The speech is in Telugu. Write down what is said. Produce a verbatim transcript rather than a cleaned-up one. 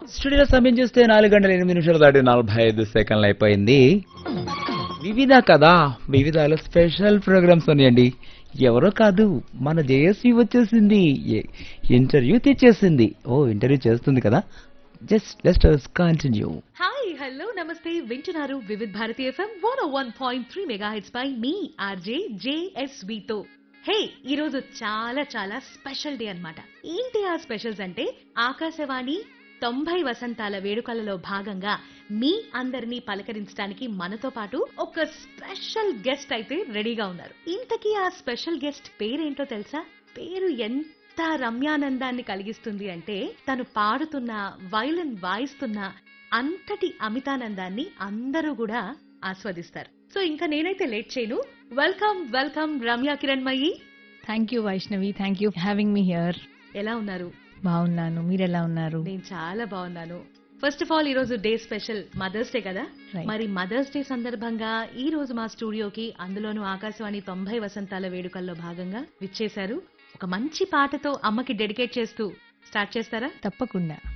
స్టూడియో సమయం చూస్తే నాలుగు గంటల ఎనిమిది నిమిషాలు దాటి నలభై ఐదు సెకండ్లు అయిపోయింది. వివిధ కదా, వివిధాలో స్పెషల్ ప్రోగ్రామ్స్ ఉన్నాయండి. ఎవరో కాదు, మన జేఎస్వి వచ్చేసింది, ఇంటర్వ్యూ తెచ్చేసింది. ఓ ఇంటర్వ్యూ చేస్తుంది కదా, just just continue. Hi hello నమస్తే వింటున్నారు Vividh Bharati FM one one point three mega heads పై మీ ఆర్జే జేఎస్వి తో. హే, ఈ రోజు చాలా చాలా స్పెషల్ డే అన్నమాట. ఏంటి ఆ స్పెషల్స్ అంటే, ఆకాశవాణి తొంభై వసంతాల వేడుకలలో భాగంగా మీ అందరినీ పలకరించడానికి మనతో పాటు ఒక స్పెషల్ గెస్ట్ అయితే రెడీగా ఉన్నారు. ఇంతకీ ఆ స్పెషల్ గెస్ట్ పేరేంటో తెలుసా? పేరు ఎంత రమ్యానందాన్ని కలిగిస్తుంది అంటే, తను పాడుతున్న వయలిన్ వాయిస్తున్న అంతటి అమితానందాన్ని అందరూ కూడా ఆస్వాదిస్తారు. సో ఇంకా నేనైతే లేట్ చేయను. Welcome welcome Ramya Kiranmayi. Thank you Vaishnavi, thank you having me here. ఎలా ఉన్నారు? బాగున్నాను, మీరు ఎలా ఉన్నారు? నేను చాలా బాగున్నాను. ఫస్ట్ ఆఫ్ ఆల్, ఈ రోజు డే స్పెషల్ మదర్స్ డే కదా. Right. మరి మదర్స్ డే సందర్భంగా ఈ రోజు మా స్టూడియోకి, అందులోనూ ఆకాశవాణి తొంభై వసంతాల వేడుకల్లో భాగంగా విచ్చేశారు. ఒక మంచి పాటతో అమ్మకి డెడికేట్ చేస్తూ స్టార్ట్ చేస్తారా? తప్పకుండా.